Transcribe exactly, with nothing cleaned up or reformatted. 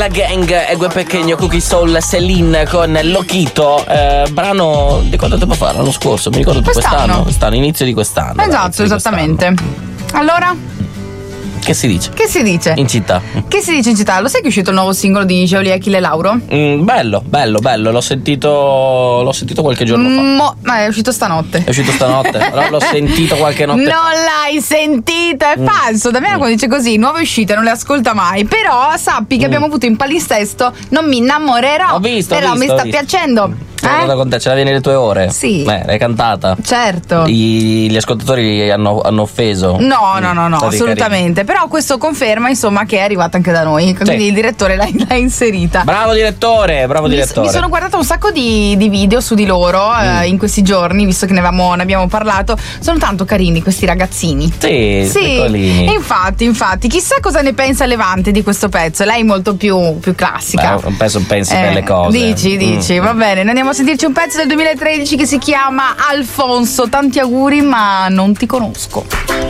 La gang e Gue Pequeño, Cookie Soul, Celine con Loquito, eh, brano di quanto tempo fa? L'anno scorso, mi ricordo di Quest'anno. quest'anno, quest'anno, inizio di quest'anno. Esatto, di esattamente. quest'anno. Allora, Che si dice? che si dice? In città. Che si dice in città? Lo sai che è uscito il nuovo singolo di Geoli, Achille e Lauro? Mm, bello, bello, bello, l'ho sentito l'ho sentito qualche giorno fa. Mo- ma è uscito stanotte. È uscito stanotte, però l'ho sentito qualche notte Non fa. l'hai sentito, è Mm. falso. Damiano quando dice così, nuove uscite non le ascolta mai. Però sappi che Mm. abbiamo avuto in palinsesto Non mi innamorerò. Ho visto, ho Però visto, mi ho sta visto. piacendo. Sono andata Eh? con te, ce la viene le tue ore? Sì. Eh, l'hai cantata. Certo. I- gli ascoltatori hanno, hanno offeso. No, no, no, no, Stati assolutamente. Però questo conferma, insomma, che è arrivata anche da noi. Quindi il direttore l'ha, l'ha inserita. carini. Bravo direttore, bravo Mi, direttore. mi sono guardata un sacco di, di video su di loro eh, in questi giorni, visto che ne, avevamo, ne abbiamo parlato. Sono tanto carini questi ragazzini. Sì, Sì, piccolini. e infatti, infatti, chissà cosa ne pensa Levante di questo pezzo. Lei è molto più, più classica. Beh, penso pensi Eh, belle cose. Dici, dici, Mm. va bene. Noi andiamo a sentirci un pezzo del duemilatredici che si chiama Alfonso. Tanti auguri, ma non ti conosco.